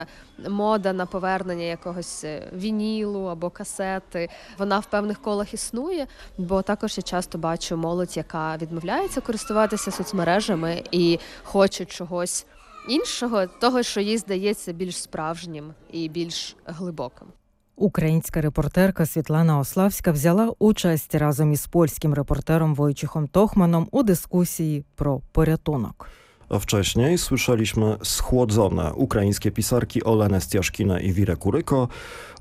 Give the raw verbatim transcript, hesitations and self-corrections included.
Мода на повернення якогось вінілу або касети, вона в певних колах існує, бо також я часто бачу молодь, яка відмовляється користуватися соцмережами і хоче чогось іншого, того, що їй здається більш справжнім і більш глибоким. Українська репортерка Світлана Ославська взяла участь разом із польським репортером Wojciechem Tochmanem u dyskusji про порятунок. Wcześniej słyszeliśmy schłodzone ukraińskie pisarki Olenę Stiaszkinę i Wirę Kuryko